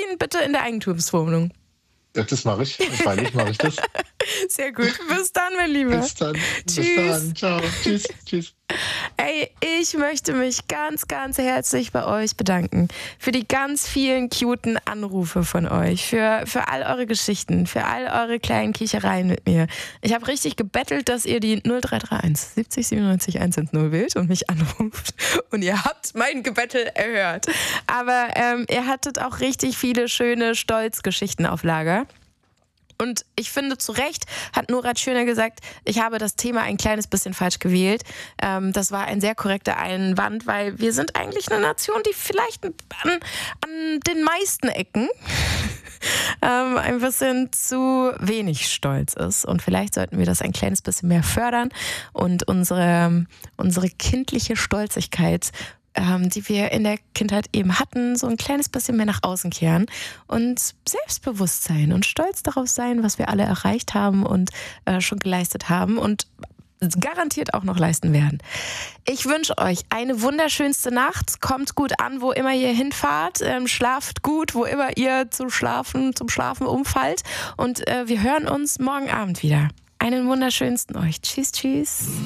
ihn bitte in der Eigentumswohnung. Das mache ich. Freilich mache ich das. Sehr gut. Bis dann, mein Lieber. Bis dann. Tschüss. Bis dann. Ciao. Tschüss. Tschüss. Ey, ich möchte mich ganz, ganz herzlich bei euch bedanken für die ganz vielen cuten Anrufe von euch, für all eure Geschichten, für all eure kleinen Kichereien mit mir. Ich habe richtig gebettelt, dass ihr die 0331 70 97 110 wählt und mich anruft. Und ihr habt mein Gebettel erhört. Aber ihr hattet auch richtig viele schöne Stolzgeschichten auf Lager. Und ich finde, zu Recht hat Murat Schöner gesagt, ich habe das Thema ein kleines bisschen falsch gewählt. Das war ein sehr korrekter Einwand, weil wir sind eigentlich eine Nation, die vielleicht an den meisten Ecken ein bisschen zu wenig stolz ist. Und vielleicht sollten wir das ein kleines bisschen mehr fördern und unsere kindliche Stolzigkeit, die wir in der Kindheit eben hatten, so ein kleines bisschen mehr nach außen kehren und Selbstbewusstsein und stolz darauf sein, was wir alle erreicht haben und schon geleistet haben und garantiert auch noch leisten werden. Ich wünsche euch eine wunderschönste Nacht. Kommt gut an, wo immer ihr hinfahrt. Schlaft gut, wo immer ihr zum Schlafen umfallt. Und wir hören uns morgen Abend wieder. Einen wunderschönsten euch. Tschüss, tschüss.